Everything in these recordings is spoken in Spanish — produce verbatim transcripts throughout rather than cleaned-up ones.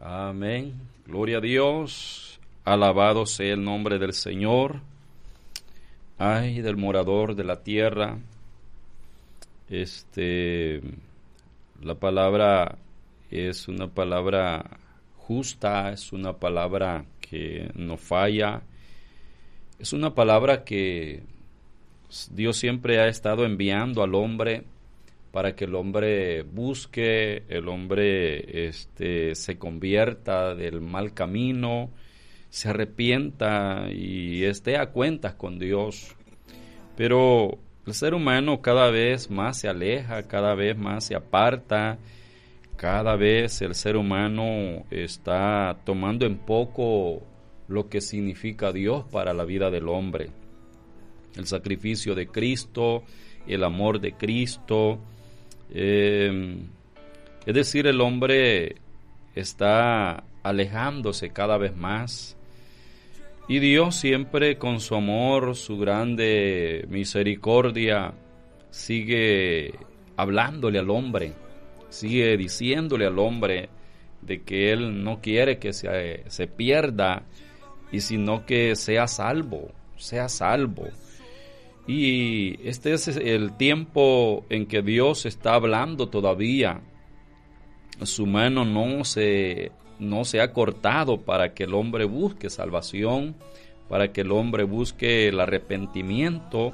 Amén. Gloria a Dios. Alabado sea el nombre del Señor. Ay, del morador de la tierra. Este, la palabra es una palabra justa, es una palabra que no falla. Es una palabra que Dios siempre ha estado enviando al hombre para que el hombre busque, el hombre este, se convierta del mal camino, se arrepienta y esté a cuentas con Dios. Pero el ser humano cada vez más se aleja, cada vez más se aparta, cada vez el ser humano está tomando en poco lo que significa Dios para la vida del hombre. El sacrificio de Cristo, el amor de Cristo. Eh, es decir, el hombre está alejándose cada vez más. Y Dios siempre con su amor, su grande misericordia, sigue hablándole al hombre, sigue diciéndole al hombre de que Él no quiere que se, se pierda, y sino que sea salvo, sea salvo. Y este es el tiempo en que Dios está hablando todavía. Su mano no se, no se ha cortado para que el hombre busque salvación, para que el hombre busque el arrepentimiento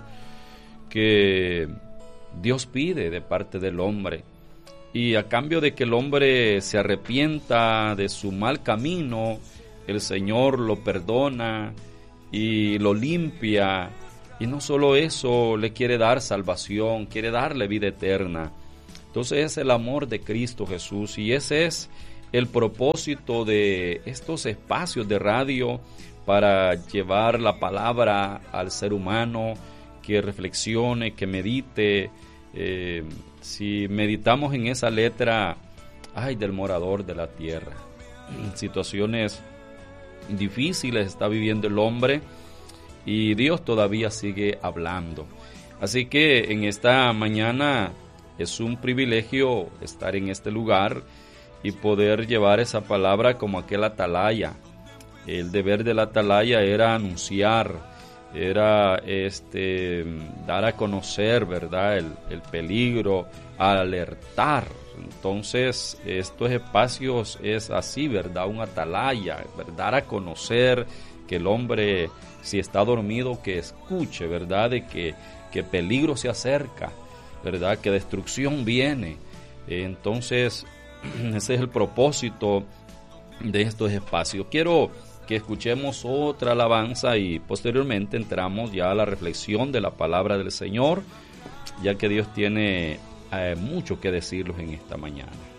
que Dios pide de parte del hombre. Y a cambio de que el hombre se arrepienta de su mal camino, el Señor lo perdona y lo limpia. Y no solo eso, le quiere dar salvación, quiere darle vida eterna. Entonces es el amor de Cristo Jesús, y ese es el propósito de estos espacios de radio, para llevar la palabra al ser humano, que reflexione, que medite. Eh, si meditamos en esa letra, ay, del morador de la tierra, situaciones difíciles está viviendo el hombre, y Dios todavía sigue hablando. Así que en esta mañana es un privilegio estar en este lugar y poder llevar esa palabra como aquel atalaya. El deber del atalaya era anunciar, era este, dar a conocer, ¿verdad?, el, el peligro, alertar. Entonces, estos espacios es así, ¿verdad?, un atalaya, ¿verdad?, dar a conocer que el hombre, si está dormido, que escuche, ¿verdad?, de que, que peligro se acerca, ¿verdad?, que destrucción viene. Entonces, ese es el propósito de estos espacios. Quiero que escuchemos otra alabanza y posteriormente entramos ya a la reflexión de la palabra del Señor, ya que Dios tiene eh, mucho que decirnos en esta mañana.